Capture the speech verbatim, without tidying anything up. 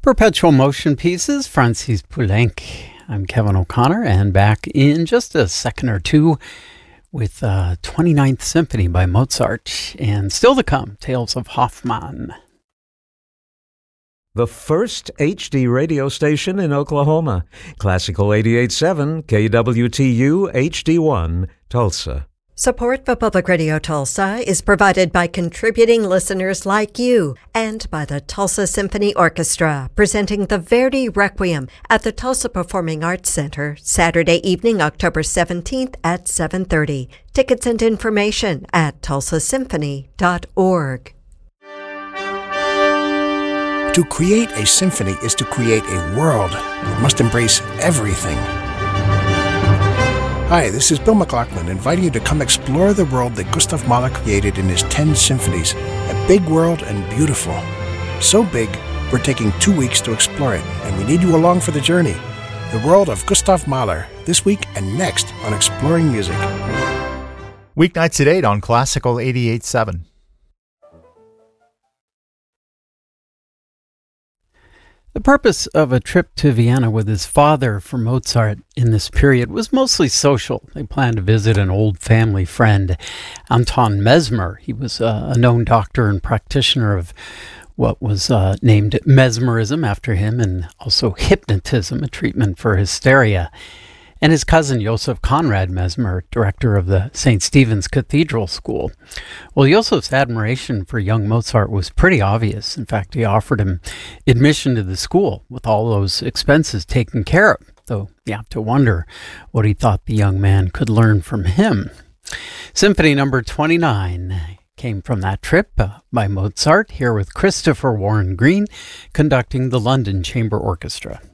Perpetual Motion Pieces, Francis Poulenc. I'm Kevin O'Connor, and back in just a second or two with uh, twenty-ninth Symphony by Mozart, and still to come, Tales of Hoffmann. The first H D radio station in Oklahoma. Classical eighty-eight point seven, K W T U H D one, Tulsa. Support for Public Radio Tulsa is provided by contributing listeners like you and by the Tulsa Symphony Orchestra, presenting the Verdi Requiem at the Tulsa Performing Arts Center, Saturday evening, October seventeenth at seven thirty. Tickets and information at tulsa symphony dot org. To create a symphony is to create a world that must embrace everything. Hi, this is Bill McLaughlin, inviting you to come explore the world that Gustav Mahler created in his ten symphonies. A big world and beautiful. So big, we're taking two weeks to explore it, and we need you along for the journey. The world of Gustav Mahler, this week and next on Exploring Music. Weeknights at eight on Classical eighty-eight point seven. The purpose of a trip to Vienna with his father for Mozart in this period was mostly social. They planned to visit an old family friend, Anton Mesmer. He was uh, a known doctor and practitioner of what was uh, named mesmerism after him, and also hypnotism, a treatment for hysteria. And his cousin, Joseph Conrad Mesmer, director of the Saint Stephen's Cathedral School. Well, Joseph's admiration for young Mozart was pretty obvious. In fact, he offered him admission to the school with all those expenses taken care of, though you have to wonder what he thought the young man could learn from him. Symphony number twenty-nine came from that trip uh, by Mozart, here with Christopher Warren Green conducting the London Chamber Orchestra.